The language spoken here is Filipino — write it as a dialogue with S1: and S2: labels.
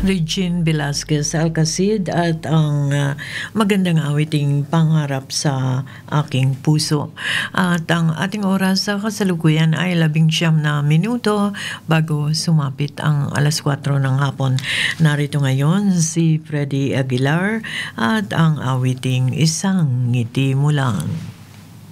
S1: Regine Velasquez Alcacid at ang magandang awiting pangarap sa aking puso. At ang ating oras sa kasalukuyan ay 19 na minuto bago sumapit ang alas 4 ng hapon. Narito ngayon si Freddy Aguilar at ang awiting Isang Ngiti Mo Lang.